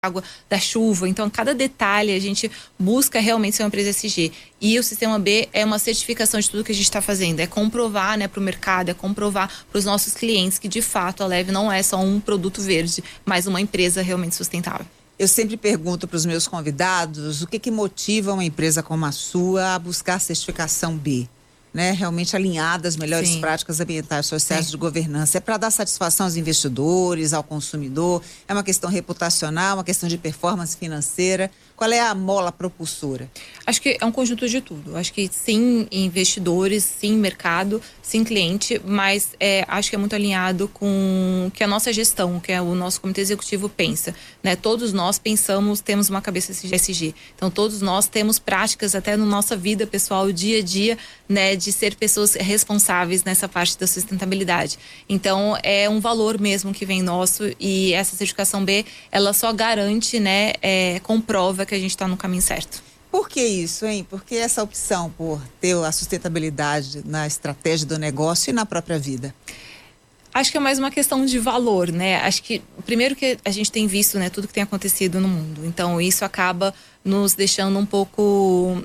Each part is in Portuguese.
água, da chuva. Então, cada detalhe a gente busca realmente ser uma empresa ESG. E o Sistema B é uma certificação de tudo que a gente está fazendo. É comprovar, né, para o mercado, é comprovar para os nossos clientes que, de fato, a Leve não é só um produto verde, mas uma empresa realmente sustentável. Eu sempre pergunto para os meus convidados o que motiva uma empresa como a sua a buscar a certificação B, né? Realmente alinhada às melhores práticas ambientais, sociais de governança. É para dar satisfação aos investidores, ao consumidor? É uma questão reputacional, uma questão de performance financeira? Qual é a mola propulsora? Acho que é um conjunto de tudo. Acho que sim investidores, sim mercado, sim cliente, mas acho que é muito alinhado com o que a nossa gestão, que é o nosso comitê executivo pensa, né? Todos nós pensamos, temos uma cabeça ESG. Então todos nós temos práticas até na nossa vida pessoal, dia a dia, né? De ser pessoas responsáveis nessa parte da sustentabilidade. Então é um valor mesmo que vem nosso, e essa certificação B, ela só garante, né? Comprova que a gente está no caminho certo. Por que isso, hein? Por que essa opção por ter a sustentabilidade na estratégia do negócio e na própria vida? Acho que é mais uma questão de valor, né? Acho que, primeiro que a gente tem visto, né, tudo que tem acontecido no mundo. Então, isso acaba nos deixando um pouco...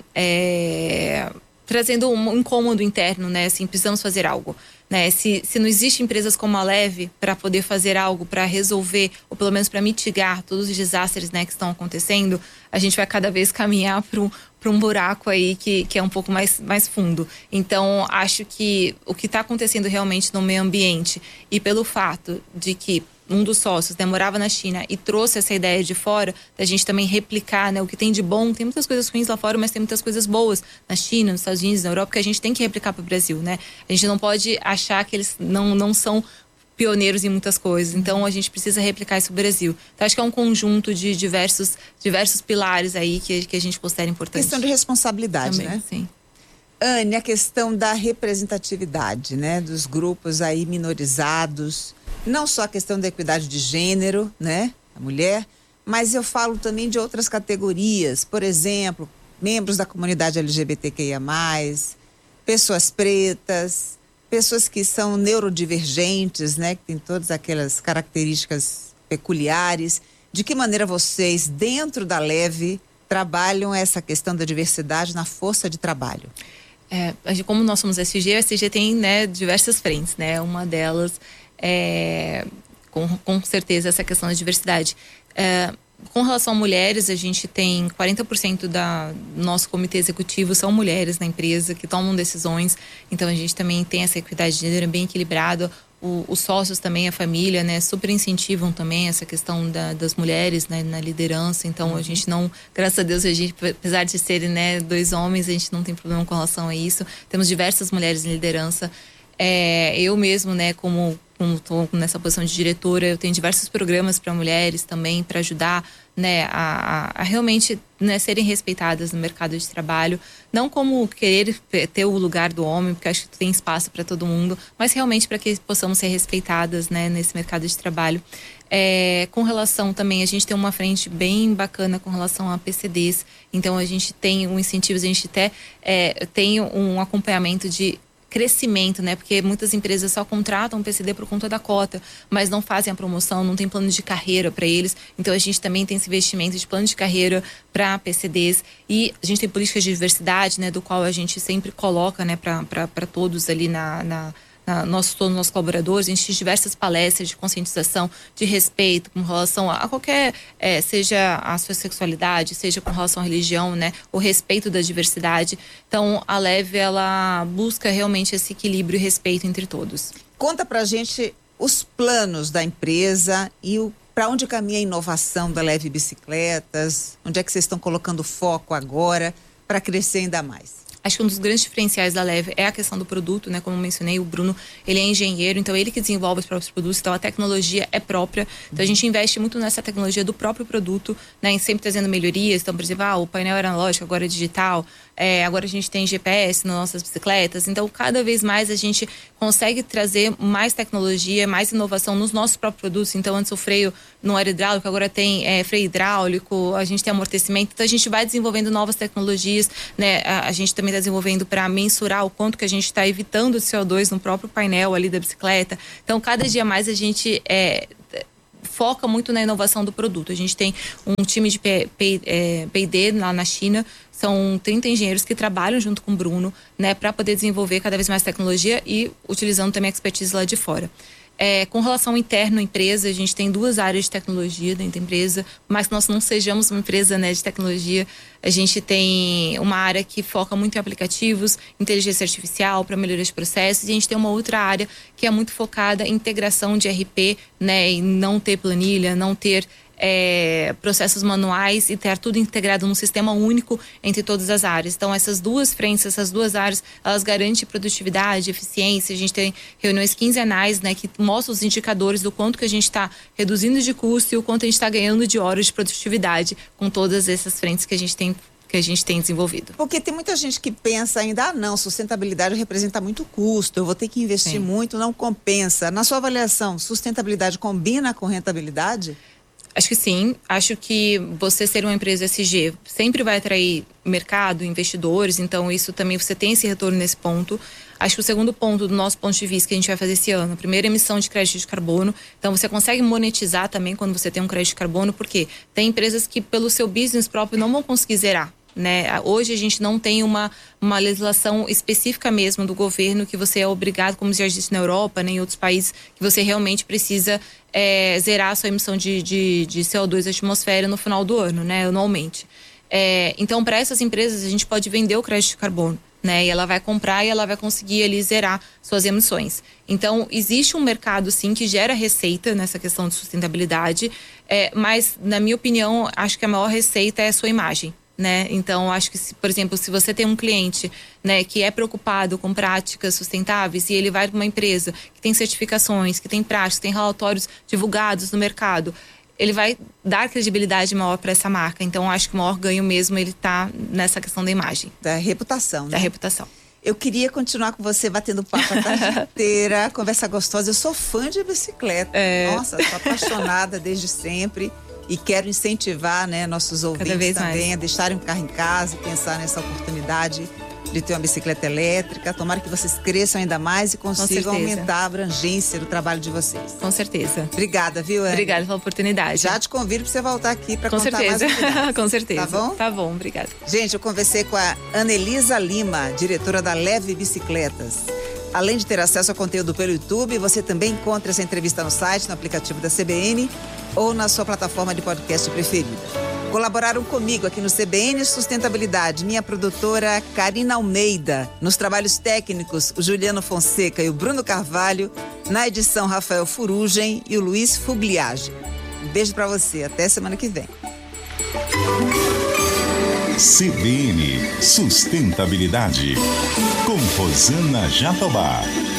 trazendo um incômodo interno, né? Assim, precisamos fazer algo, né? Se não existem empresas como a Leve para poder fazer algo, para resolver, ou pelo menos para mitigar todos os desastres, né, que estão acontecendo, a gente vai cada vez caminhar para um buraco aí que é um pouco mais fundo. Então, acho que o que está acontecendo realmente no meio ambiente, e pelo fato de que um dos sócios, né, morava na China e trouxe essa ideia de fora, da gente também replicar, né, o que tem de bom. Tem muitas coisas ruins lá fora, mas tem muitas coisas boas na China, nos Estados Unidos, na Europa, que a gente tem que replicar para o Brasil, né? A gente não pode achar que eles não são pioneiros em muitas coisas. Então, a gente precisa replicar isso no Brasil. Então, acho que é um conjunto de diversos pilares aí que a gente considera importante. Questão de responsabilidade, também, né? Sim. Anne, a questão da representatividade, né? Dos grupos aí minorizados. Não só a questão da equidade de gênero, né? A mulher, mas eu falo também de outras categorias. Por exemplo, membros da comunidade LGBTQIA+, pessoas pretas, pessoas que são neurodivergentes, né? Que têm todas aquelas características peculiares. De que maneira vocês, dentro da Leve, trabalham essa questão da diversidade na força de trabalho? Como nós somos SG, a SG tem, né, diversas frentes, né? Uma delas com certeza essa questão da diversidade. Com relação a mulheres, a gente tem 40% do nosso comitê executivo são mulheres na empresa que tomam decisões. Então a gente também tem essa equidade de gênero bem equilibrada. Os sócios também, a família, né, super incentivam também essa questão das mulheres, né, na liderança. Então a gente não, graças a Deus, a gente, apesar de serem, né, 2 homens, a gente não tem problema com relação a isso. Temos diversas mulheres em liderança. Eu mesmo, né, como estou nessa posição de diretora, eu tenho diversos programas para mulheres também, para ajudar, né, a realmente, né, serem respeitadas no mercado de trabalho. Não como querer ter o lugar do homem, porque acho que tem espaço para todo mundo, mas realmente para que possamos ser respeitadas, né, nesse mercado de trabalho. Com relação também, a gente tem uma frente bem bacana com relação a PCDs. Então a gente tem um incentivo, a gente até tem um acompanhamento de crescimento, né? Porque muitas empresas só contratam o PCD por conta da cota, mas não fazem a promoção, não tem plano de carreira para eles. Então a gente também tem esse investimento de plano de carreira para PCDs, e a gente tem políticas de diversidade, né? Do qual a gente sempre coloca, né? Para todos ali todos os nossos colaboradores. A gente tem diversas palestras de conscientização, de respeito com relação a qualquer, seja a sua sexualidade, seja com relação à religião, né? O respeito da diversidade. Então, a Leve, ela busca realmente esse equilíbrio e respeito entre todos. Conta pra gente os planos da empresa e para onde caminha a inovação da Leve Bicicletas, onde é que vocês estão colocando foco agora para crescer ainda mais? Acho que um dos grandes diferenciais da Leve é a questão do produto, né? Como eu mencionei, o Bruno, ele é engenheiro, então ele que desenvolve os próprios produtos, então a tecnologia é própria. Então a gente investe muito nessa tecnologia do próprio produto, né? Sempre trazendo melhorias. Então, por exemplo, o painel era analógico, agora é digital. Agora a gente tem GPS nas nossas bicicletas. Então, cada vez mais a gente consegue trazer mais tecnologia, mais inovação nos nossos próprios produtos. Então, antes o freio não era hidráulico, agora tem freio hidráulico, a gente tem amortecimento. Então, a gente vai desenvolvendo novas tecnologias, né? A gente também está desenvolvendo para mensurar o quanto que a gente está evitando o CO2 no próprio painel ali da bicicleta. Então, cada dia mais a gente foca muito na inovação do produto. A gente tem um time de P&D lá na China, são 30 engenheiros que trabalham junto com o Bruno, né, para poder desenvolver cada vez mais tecnologia e utilizando também a expertise lá de fora. Com relação ao interno à empresa, a gente tem 2 áreas de tecnologia dentro da empresa, mas que nós não sejamos uma empresa, né, de tecnologia. A gente tem uma área que foca muito em aplicativos, inteligência artificial para melhoria de processos, e a gente tem uma outra área que é muito focada em integração de RP, né, em não ter planilha, não ter processos manuais e ter tudo integrado num sistema único entre todas as áreas. Então, essas 2 frentes, essas 2 áreas, elas garantem produtividade, eficiência. A gente tem reuniões quinzenais, né, que mostram os indicadores do quanto que a gente está reduzindo de custo e o quanto a gente está ganhando de horas de produtividade com todas essas frentes que a gente tem desenvolvido. Porque tem muita gente que pensa ainda, não, sustentabilidade representa muito custo, eu vou ter que investir muito, não compensa. Na sua avaliação, sustentabilidade combina com rentabilidade? Acho que sim. Acho que você ser uma empresa ESG sempre vai atrair mercado, investidores, então isso também você tem esse retorno nesse ponto. Acho que o segundo ponto, do nosso ponto de vista, que a gente vai fazer esse ano, a primeira emissão de crédito de carbono. Então você consegue monetizar também quando você tem um crédito de carbono, porque tem empresas que pelo seu business próprio não vão conseguir zerar, né? Hoje a gente não tem uma legislação específica mesmo do governo que você é obrigado, como já disse na Europa, né, em outros países, que você realmente precisa zerar a sua emissão de CO2 da atmosfera no final do ano, né, anualmente. Então, para essas empresas, a gente pode vender o crédito de carbono, né, e ela vai comprar e ela vai conseguir ali zerar suas emissões. Então, existe um mercado, sim, que gera receita nessa questão de sustentabilidade, mas, na minha opinião, acho que a maior receita é a sua imagem, né? Então, acho que, por exemplo, se você tem um cliente, né, que é preocupado com práticas sustentáveis e ele vai para uma empresa que tem certificações, que tem práticas, tem relatórios divulgados no mercado, ele vai dar credibilidade maior para essa marca. Então, acho que o maior ganho mesmo ele está nessa questão da imagem. Da reputação, né? Da reputação. Eu queria continuar com você batendo papo a tarde inteira, conversa gostosa. Eu sou fã de bicicleta. Nossa, sou apaixonada desde sempre. E quero incentivar, né, nossos ouvintes também a deixarem o carro em casa e pensar nessa oportunidade de ter uma bicicleta elétrica. Tomara que vocês cresçam ainda mais e consigam aumentar a abrangência do trabalho de vocês. Com certeza. Obrigada, viu, Anne? Obrigada pela oportunidade. Já te convido para você voltar aqui para contar mais novidades. Com certeza. Tá bom? Tá bom, obrigada. Gente, eu conversei com a Anelisa Lima, diretora da Leve Bicicletas. Além de ter acesso ao conteúdo pelo YouTube, você também encontra essa entrevista no site, no aplicativo da CBN ou na sua plataforma de podcast preferida. Colaboraram comigo aqui no CBN Sustentabilidade, minha produtora Karina Almeida. Nos trabalhos técnicos, o Juliano Fonseca e o Bruno Carvalho. Na edição, Rafael Furugem e o Luiz Fugliage. Um beijo para você. Até semana que vem. CBN Sustentabilidade, com Rosana Jatobá.